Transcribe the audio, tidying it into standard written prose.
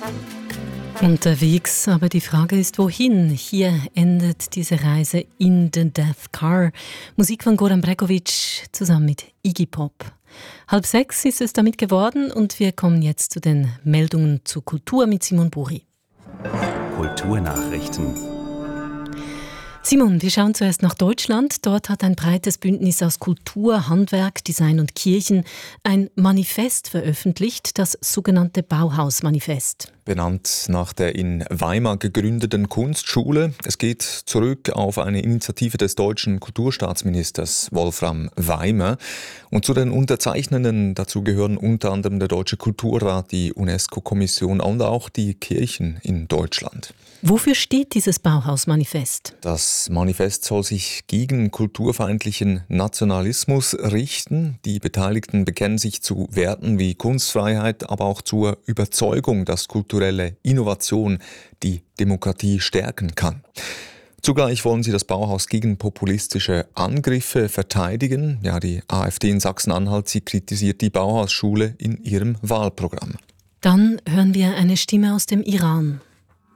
Unterwegs, aber die Frage ist, wohin? Hier endet diese Reise in the Death Car. Musik von Goran Bregovic zusammen mit Iggy Pop. 5:30 ist es damit geworden und wir kommen jetzt zu den Meldungen zur Kultur mit Simon Buri. Kulturnachrichten. Simon, wir schauen zuerst nach Deutschland. Dort hat ein breites Bündnis aus Kultur, Handwerk, Design und Kirchen ein Manifest veröffentlicht, das sogenannte Bauhaus-Manifest. Benannt nach der in Weimar gegründeten Kunstschule. Es geht zurück auf eine Initiative des deutschen Kulturstaatsministers Wolfram Weimer. Und zu den Unterzeichnenden dazu gehören unter anderem der Deutsche Kulturrat, die UNESCO-Kommission und auch die Kirchen in Deutschland. Wofür steht dieses Bauhaus-Manifest? Das Manifest soll sich gegen kulturfeindlichen Nationalismus richten. Die Beteiligten bekennen sich zu Werten wie Kunstfreiheit, aber auch zur Überzeugung, dass kulturelle Innovation die Demokratie stärken kann. Zugleich wollen sie das Bauhaus gegen populistische Angriffe verteidigen. Ja, die AfD in Sachsen-Anhalt, sie kritisiert die Bauhausschule in ihrem Wahlprogramm. Dann hören wir eine Stimme aus dem Iran.